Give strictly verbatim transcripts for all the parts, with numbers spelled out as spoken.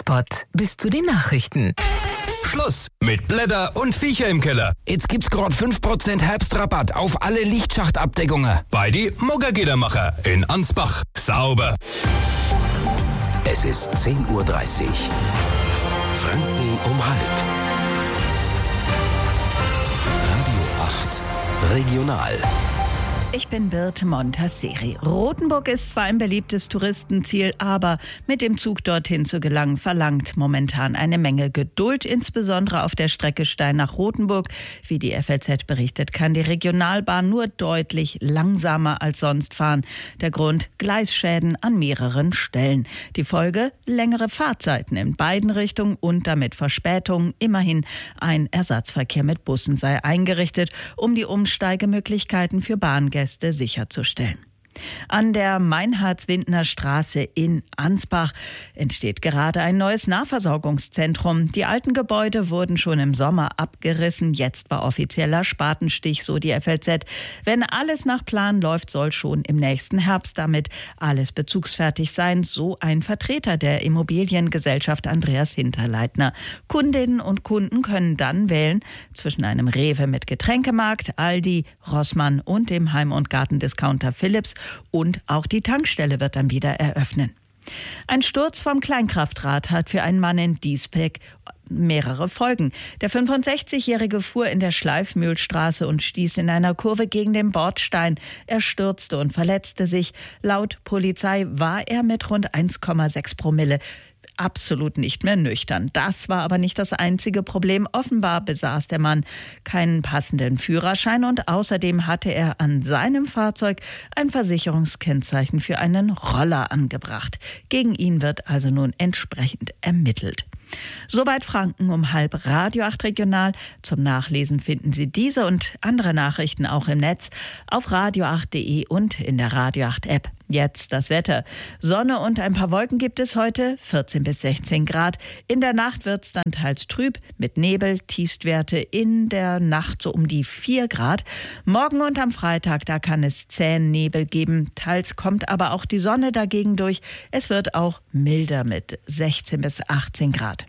Werbespot bis zu den Nachrichten. Schluss mit Blätter und Viecher im Keller. Jetzt gibt's gerade fünf Prozent Herbstrabatt auf alle Lichtschachtabdeckungen. Bei die Muggergidermacher in Ansbach. Sauber. Es ist zehn Uhr dreißig. Franken um halb. Radio acht Regional. Ich bin Birte Montasseri. Rothenburg ist zwar ein beliebtes Touristenziel, aber mit dem Zug dorthin zu gelangen, verlangt momentan eine Menge Geduld. Insbesondere auf der Strecke Stein nach Rothenburg. Wie die F A Z berichtet, kann die Regionalbahn nur deutlich langsamer als sonst fahren. Der Grund: Gleisschäden an mehreren Stellen. Die Folge: längere Fahrzeiten in beiden Richtungen und damit Verspätungen. Immerhin ein Ersatzverkehr mit Bussen sei eingerichtet, um die Umsteigemöglichkeiten für Bahngäste sicherzustellen. An der Meinhards-Windner Straße in Ansbach entsteht gerade ein neues Nahversorgungszentrum. Die alten Gebäude wurden schon im Sommer abgerissen. Jetzt war offizieller Spatenstich, so die F L Z. Wenn alles nach Plan läuft, soll schon im nächsten Herbst damit alles bezugsfertig sein, so ein Vertreter der Immobiliengesellschaft Andreas Hinterleitner. Kundinnen und Kunden können dann wählen zwischen einem Rewe mit Getränkemarkt, Aldi, Rossmann und dem Heim- und Gartendiscounter Philips. Und auch die Tankstelle wird dann wieder eröffnen. Ein Sturz vom Kleinkraftrad hat für einen Mann in Diesbeck mehrere Folgen. Der fünfundsechzigjährige fuhr in der Schleifmühlstraße und stieß in einer Kurve gegen den Bordstein. Er stürzte und verletzte sich. Laut Polizei war er mit rund eins Komma sechs Promille absolut nicht mehr nüchtern. Das war aber nicht das einzige Problem. Offenbar besaß der Mann keinen passenden Führerschein und außerdem hatte er an seinem Fahrzeug ein Versicherungskennzeichen für einen Roller angebracht. Gegen ihn wird also nun entsprechend ermittelt. Soweit Franken um halb. Radio acht Regional. Zum Nachlesen finden Sie diese und andere Nachrichten auch im Netz auf radio acht punkt de und in der Radio acht App. Jetzt das Wetter. Sonne und ein paar Wolken gibt es heute, vierzehn bis sechzehn Grad. In der Nacht wird es dann teils trüb mit Nebel, Tiefstwerte in der Nacht so um die vier Grad. Morgen und am Freitag, da kann es zähen Nebel geben. Teils kommt aber auch die Sonne dagegen durch. Es wird auch milder mit sechzehn bis achtzehn Grad.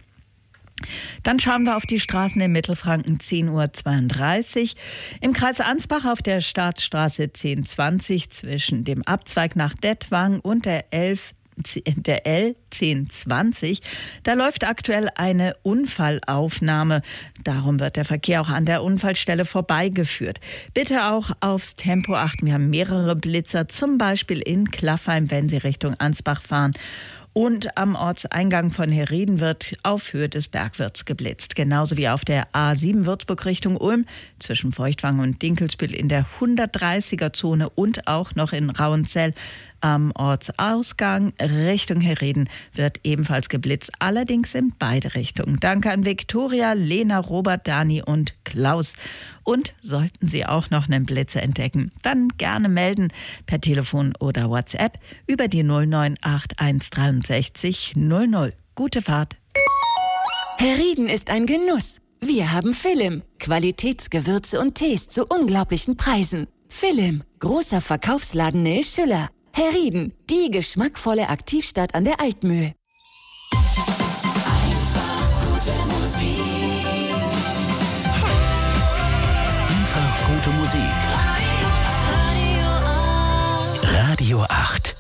Dann schauen wir auf die Straßen in Mittelfranken, zehn Uhr zweiunddreißig. Im Kreis Ansbach auf der Staatsstraße zehn zwanzig zwischen dem Abzweig nach Dettwang und der elf der L zehn zwanzig. Da läuft aktuell eine Unfallaufnahme. Darum wird der Verkehr auch an der Unfallstelle vorbeigeführt. Bitte auch aufs Tempo achten. Wir haben mehrere Blitzer, zum Beispiel in Klaffheim, wenn Sie Richtung Ansbach fahren. Und am Ortseingang von Herrieden wird auf Höhe des Bergwirts geblitzt. Genauso wie auf der A sieben Würzburg Richtung Ulm zwischen Feuchtwangen und Dinkelsbühl in der hundertdreißiger-Zone und auch noch in Rauenzell am Ortsausgang Richtung Herrieden wird ebenfalls geblitzt, allerdings in beide Richtungen. Danke an Viktoria, Lena, Robert, Dani und Klaus. Und sollten Sie auch noch einen Blitzer entdecken, dann gerne melden per Telefon oder WhatsApp über die null neun acht eins sechs drei null null. Gute Fahrt. Herrieden ist ein Genuss. Wir haben Philim. Qualitätsgewürze und Tees zu unglaublichen Preisen. Philim, großer Verkaufsladen Nähe Schüller. Herrieden, die geschmackvolle Aktivstadt an der Altmühl. Einfach gute Musik. Radio acht.